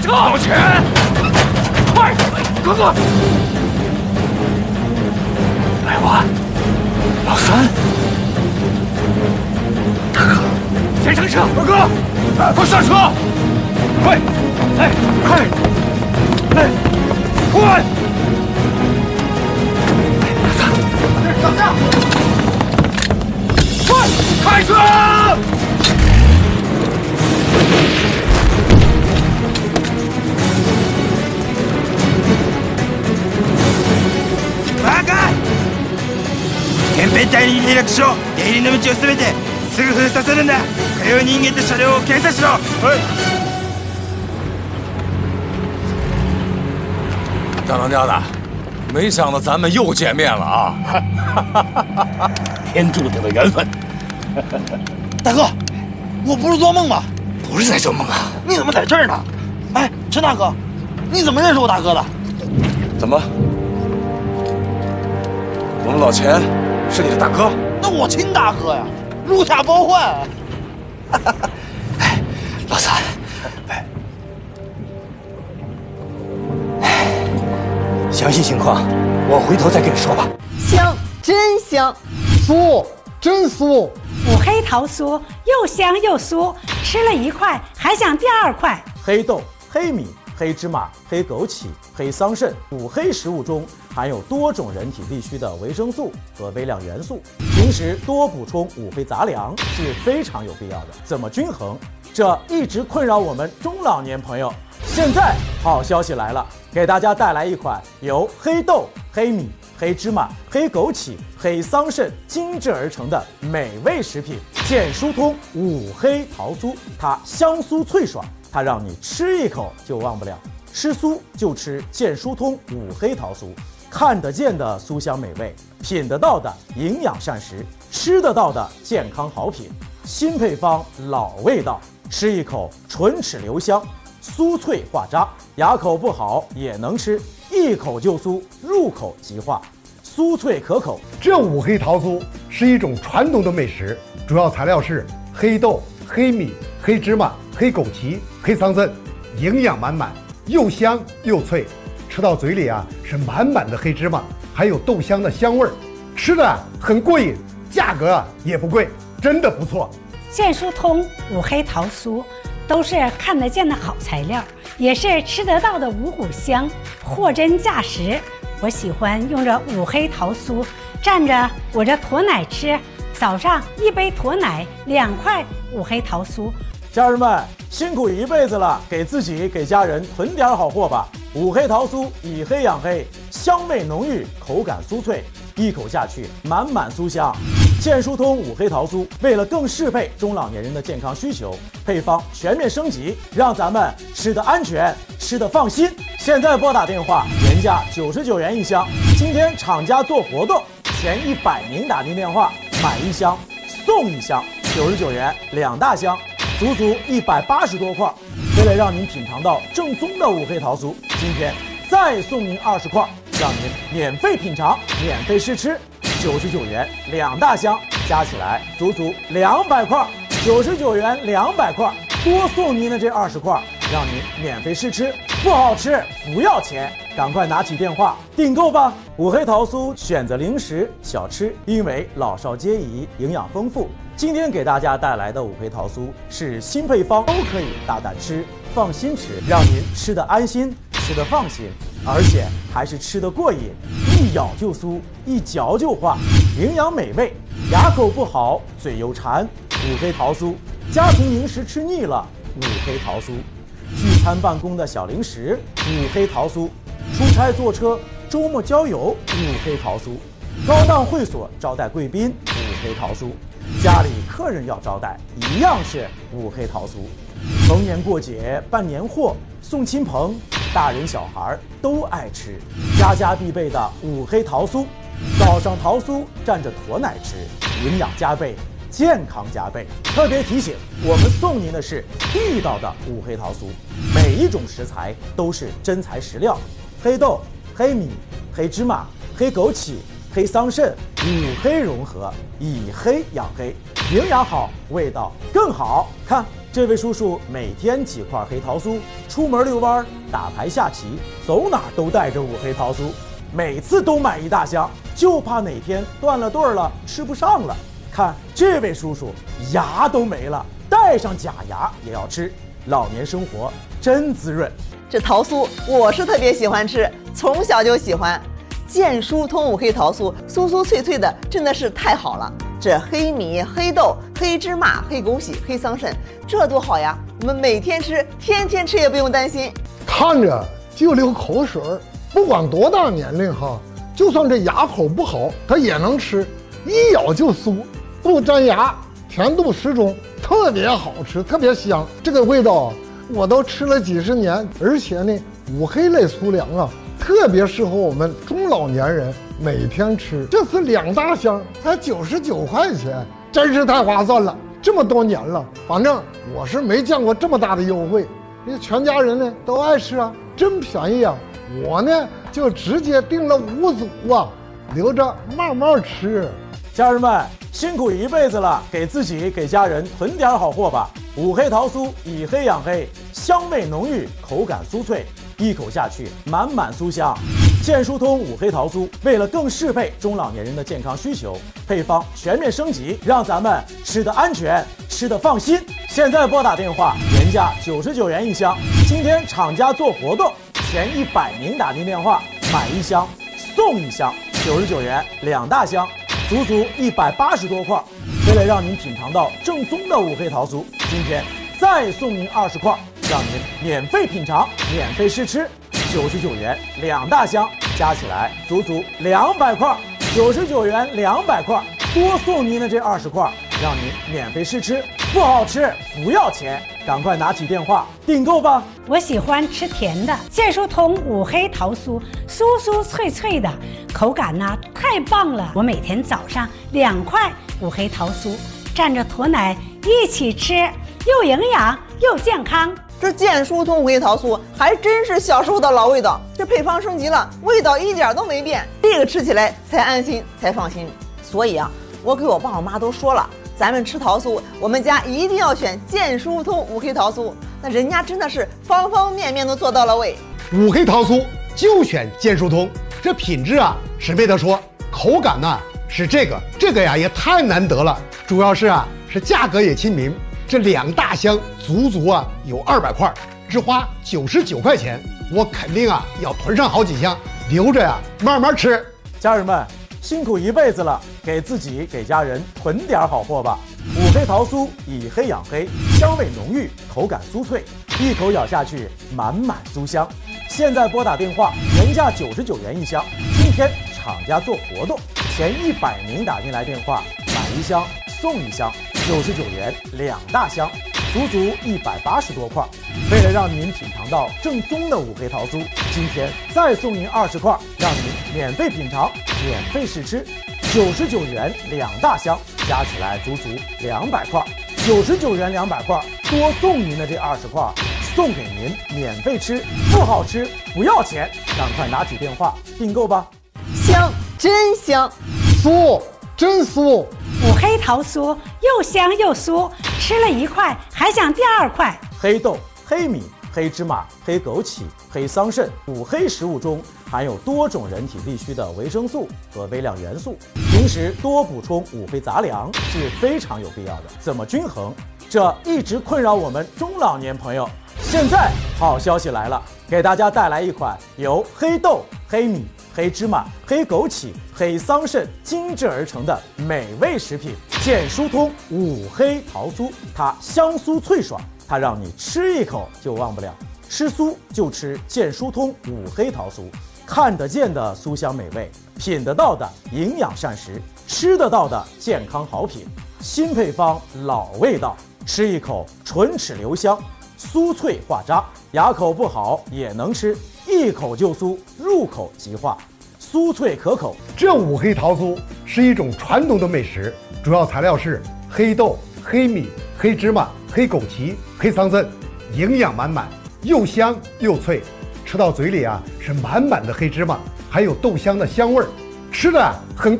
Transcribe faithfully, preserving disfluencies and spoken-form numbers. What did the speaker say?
撤！老钱，快，哥哥！来娃，老三，大哥，先上车！二哥，快上车！快，来，快，来，快！老大，快，开车！ バカ！憲兵隊に連絡しろ。出入りの道を全てすぐ封鎖するんだ。火曜人間と車両を検査しろ。はい。 大当家的，没想到咱们又见面了啊！天注定的缘分。 大哥，我不是做梦吧？ 不是在做梦啊！ 你怎么在这儿呢？哎，陈大哥，你怎么认识我大哥的？ 怎么？我们老钱是你的大哥？ 那我亲大哥呀，如假包换。 哎，老三，哎，详细情况我回头再跟你说吧。 香，真香！ 酥，真酥！ 五黑桃酥又香又酥，吃了一块还想第二块。 黑豆、黑米、黑芝麻、黑枸杞、黑桑葚，五黑食物中含有多种人体必需的维生素和微量元素，平时多补充五黑杂粮是非常有必要的。怎么均衡？这一直困扰我们中老年朋友。现在好消息来了，给大家带来一款由黑豆、黑米、黑芝麻、黑枸杞、黑桑葚精制而成的美味食品——健舒通五黑桃酥。它香酥脆爽，它让你吃一口就忘不了。吃酥就吃健舒通五黑桃酥，看得见的酥香美味，品得到的营养膳食，吃得到的健康好品。新配方，老味道，吃一口唇齿留香，酥脆化渣，牙口不好也能吃，一口就酥，入口即化，酥脆可口。 这五黑桃酥是一种传统的美食，主要材料是黑豆、黑米、黑芝麻、黑枸杞、黑桑葚，营养满满，又香又脆，吃到嘴里啊是满满的黑芝麻，还有豆香的香味儿，吃的很过瘾，价格啊也不贵，真的不错。 健舒通五黑桃酥都是看得见的好材料，也是吃得到的五谷香，货真价实。我喜欢用这五黑桃酥蘸着我这驼奶吃，早上一杯驼奶，两块五黑桃酥。 家人们辛苦一辈子了，给自己给家人囤点好货吧。五黑桃酥以黑养黑，香味浓郁，口感酥脆，一口下去满满酥香。健舒通五黑桃酥为了更适配中老年人的健康需求，配方全面升级，让咱们吃得安全，吃得放心。现在拨打电话，原价九十九元一箱，今天厂家做活动，前一百名打进电话买一箱送一箱，九十九元两大箱，足足一百八十多块。为了让您品尝到正宗的五黑桃酥，今天再送您二十块，让您免费品尝，免费试吃。九十九元两大箱，加起来足足两百块，九十九元两百块，多送您的这二十块，让您免费试吃，不好吃不要钱，赶快拿起电话订购吧！五黑桃酥选择零食小吃，因为老少皆宜，营养丰富。今天给大家带来的五黑桃酥是新配方，都可以大胆吃，放心吃，让您吃得安心，吃得放心，而且还是吃得过瘾，一咬就酥，一嚼就化，营养美味。牙口不好，嘴又馋，五黑桃酥；家庭零食吃腻了，五黑桃酥；聚餐办公的小零食，五黑桃酥；出差坐车，周末郊游，五黑桃酥；高档会所招待贵宾，五黑桃酥；家里客人要招待，一样是五黑桃酥。逢年过节办年货，送亲朋，大人小孩都爱吃，家家必备的五黑桃酥。早上桃酥蘸着驼奶吃，营养加倍，健康加倍。特别提醒，我们送您的是地道的五黑桃酥，每一种食材都是真材实料，黑豆、黑米、黑芝麻、黑枸杞、黑桑葚，五黑融合，以黑养黑，营养好，味道更好。看这位叔叔每天几块黑桃酥，出门遛弯、打牌、下棋，走哪都带着五黑桃酥，每次都买一大箱，就怕哪天断了顿了，吃不上了。看这位叔叔牙都没了，带上假牙也要吃，老年生活真滋润。 这桃酥我是特别喜欢吃，从小就喜欢。健疏通五黑桃酥，酥酥脆脆的，真的是太好了。这黑米、黑豆、黑芝麻、黑枸杞、黑桑葚，这多好呀！我们每天吃，天天吃也不用担心。 看着就流口水，不管多大年龄哈，就算这牙口不好，他也能吃，一咬就酥，不粘牙，甜度适中，特别好吃，特别香。这个味道我都吃了几十年，而且呢，五黑类粗粮啊，特别适合我们中老年人每天吃。这次两大箱才九十九块钱，真是太划算了。这么多年了，反正我是没见过这么大的优惠。这全家人呢都爱吃啊，真便宜啊！我呢就直接订了五组啊，留着慢慢吃。 家人们辛苦一辈子了，给自己给家人囤点好货吧。五黑桃酥以黑养黑，香味浓郁，口感酥脆，一口下去满满酥香。健疏通五黑桃酥为了更适配中老年人的健康需求，配方全面升级，让咱们吃得安全，吃得放心。现在拨打电话，原价九十九元一箱，今天厂家做活动，前一百名打进电话买一箱送一箱，九十九元两大箱，足足一百八十多块。为了让您品尝到正宗的五黑桃酥，今天再送您二十块，让您免费品尝，免费试吃。九十九元两大箱，加起来足足两百块。九十九元两百块，多送您的这二十块，让您免费试吃，不好吃不要钱，赶快拿起电话订购吧。 我喜欢吃甜的，健疏通五黑桃酥，酥酥脆脆的，口感呢太棒了。我每天早上两块五黑桃酥，蘸着驼奶一起吃，又营养又健康。 这健疏通五黑桃酥还真是小时候的老味道，这配方升级了，味道一点都没变，这个吃起来才安心才放心。所以啊，我给我爸我妈都说了，咱们吃桃酥，我们家一定要选健疏通五黑桃酥，那人家真的是方方面面都做到了位。 五黑桃酥就选健疏通，这品质啊是没得说，口感呢是这个这个呀也太难得了，主要是啊是价格也亲民。这两大箱足足啊有二百块，只花九十九块钱，我肯定啊要囤上好几箱，留着呀慢慢吃。 家人们辛苦一辈子了，给自己给家人囤点好货吧。五黑桃酥以黑养黑，香味浓郁，口感酥脆，一口咬下去满满酥香。现在拨打电话，原价九十九元一箱，今天厂家做活动，前一百名打进来电话买一箱送一箱，九十九元两大箱，足足一百八十多块。为了让您品尝到正宗的五黑桃酥，今天再送您二十块，让您免费品尝，免费试吃。九十九元两大箱，加起来足足两百块。九十九元两百块，多送您的这二十块，送给您免费吃，不好吃不要钱，赶快拿起电话订购吧。 香，真香， 酥，真酥。 五黑桃酥又香又酥，吃了一块还想第二块。 黑豆、黑米、黑芝麻、黑枸杞、黑桑葚，五黑食物中含有多种人体必需的维生素和微量元素，平时多补充五黑杂粮是非常有必要的。怎么均衡？这一直困扰我们中老年朋友。现在好消息来了，给大家带来一款由黑豆、黑米、黑芝麻、黑枸杞、黑桑葚精制而成的美味食品——健疏通五黑桃酥。它香酥脆爽，它让你吃一口就忘不了。吃酥就吃健疏通五黑桃酥，看得见的酥香美味，品得到的营养膳食，吃得到的健康好品。新配方，老味道，吃一口唇齿留香，酥脆化渣，牙口不好也能吃，一口就酥，入口即化，酥脆可口。 这五黑桃酥是一种传统的美食，主要材料是黑豆、黑米、黑芝麻、黑枸杞、黑桑葚，营养满满，又香又脆，吃到嘴里啊是满满的黑芝麻，还有豆香的香味儿，吃的很